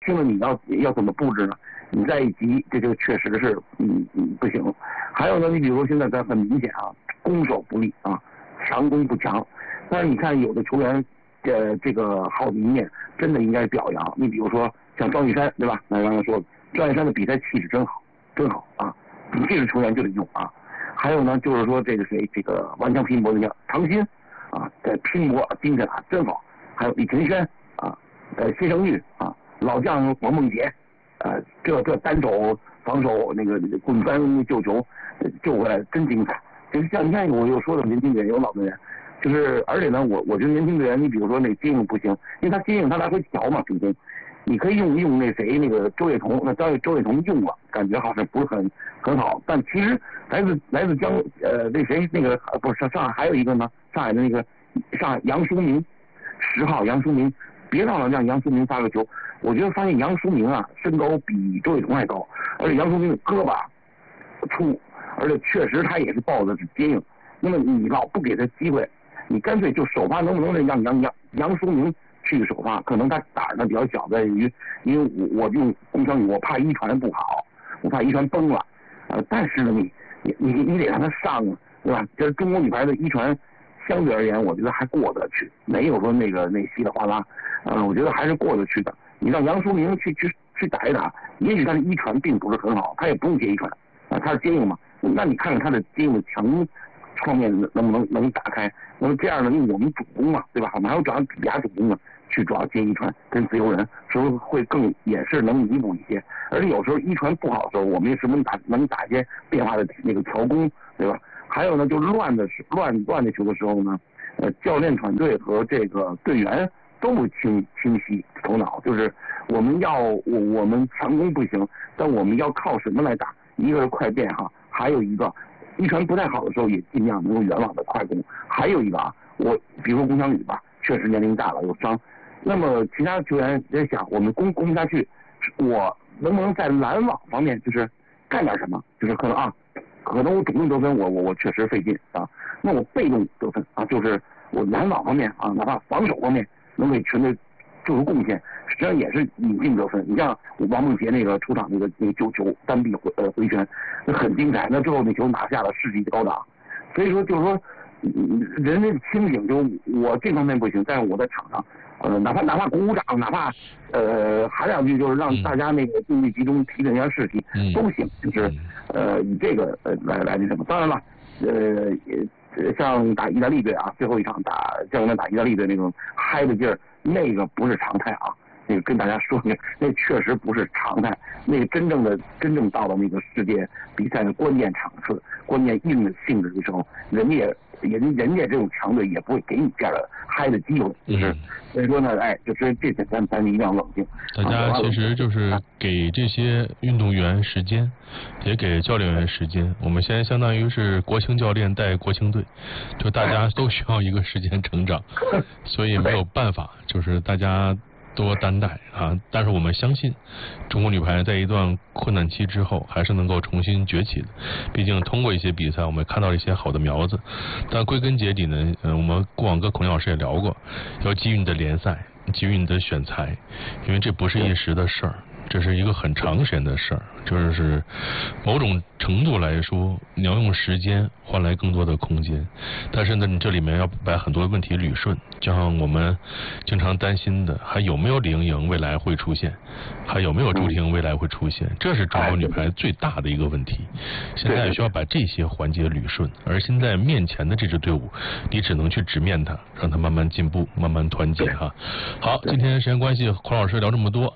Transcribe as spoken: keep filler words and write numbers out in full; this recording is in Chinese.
听了你要要怎么布置呢？你再一急，这就确实是嗯嗯不行。还有呢，你比如说现在咱很明显啊，攻守不利啊，强攻不强。但是你看有的球员，呃，这个好的一面真的应该表扬。你比如说像庄玉山，对吧？那刚才说庄玉山的比赛气质真好，真好啊，这个球员就得用啊。还有呢，就是说这个谁，这个顽强拼搏的像唐鑫啊，在拼搏精神啊真好。还有李承轩啊，呃，谢胜玉啊，老将王梦洁，呃，这这单手防守那个滚翻救球救回来真精彩。就是像你看我又说的年轻队员有老队员，就是而且呢，我我觉得年轻队员，你比如说那接应不行，因为他接应他来回调嘛，中锋。你可以用用那谁那个周跃彤，那周周跃彤用了，感觉好像不是很很好，但其实来自来自江呃那谁那个不是上海还有一个呢，上海的那个上海杨书明，十号杨书明，别忘了让杨书明发个球，我觉得发现杨书明啊身高比周跃彤还高，而且杨书明的胳膊粗，而且确实他也是抱的是接应，那么你老不给他机会，你干脆就首发能不能让杨杨杨书明去首发，可能他胆儿呢比较小，在于因为我我用龚翔宇，我怕一传不好，我怕一传崩了，呃，但是呢，你你你你得让他上啊，对吧？这中国女排的一传相对而言，我觉得还过得去，没有说那个那稀里哗啦，呃，我觉得还是过得去的。你让杨书明去去去打一打，也许他的一传并不是很好，他也不用接一传啊，他是接应嘛，那你看看他的接应的强方面能不能能打开？那么这样呢，因为我们主攻嘛，对吧？我们还有找俩主攻呢。去主要接一传跟自由人，时候会更也是能弥补一些。而且有时候一传不好的时候，我们也是能打能打一些变化的那个调攻，对吧？还有呢，就乱的乱乱的球的时候呢，呃，教练团队和这个队员都不清清晰头脑，就是我们要我我们强攻不行，但我们要靠什么来打？一个是快变哈，还有一个一传不太好的时候也尽量能够远网的快攻，还有一个啊，我比如说龚翔宇吧，确实年龄大了有伤。那么其他球员在想，我们攻攻不下去，我能不能在拦网方面就是干点什么？就是可能啊，可能我主动得分，我我我确实费劲啊。那我被动得分啊，就是我拦网方面啊，哪怕防守方面能给全队做出贡献，实际上也是引进得分。你像王梦洁那个出场那个那个救球单臂回呃回旋，那很精彩。那最后那球拿下了世纪的高档，所以说就是说，人家清醒，就我这方面不行，但是我在场上。呃，哪怕哪怕鼓鼓掌，哪怕呃喊两句，就是让大家那个注意力集中，提醒一下士气，嗯、都行。就是呃以这个呃来来那什么。当然了，呃像打意大利队啊，最后一场打教练打意大利队那种嗨的劲儿，那个不是常态啊。那个跟大家说明，那确实不是常态。那个真正的真正到了那个世界比赛的关键场次、关键硬的性质的时候，人家也人人家这种强队也不会给你这样的嗨的机会，就是、嗯、所以说呢，哎，就是这点咱咱一定要冷静。 大家其实就是给这些运动员时间，也给教练员时间。我们现在相当于是国青教练带国青队，就大家都需要一个时间成长，所以没有办法，就是大家多担待啊！但是我们相信，中国女排在一段困难期之后，还是能够重新崛起的。毕竟通过一些比赛，我们看到了一些好的苗子。但归根结底呢，嗯，我们过往跟孔老师也聊过，要基于你的联赛，基于你的选材，因为这不是一时的事儿。这是一个很长时间的事儿，就是某种程度来说，你要用时间换来更多的空间，但是呢，你这里面要把很多问题捋顺，就像我们经常担心的，还有没有李盈莹未来会出现，还有没有朱婷未来会出现，这是中国女排最大的一个问题。现在需要把这些环节捋顺，而现在面前的这支队伍，你只能去直面它，让它慢慢进步，慢慢团结哈。好，今天时间关系，孔老师聊这么多。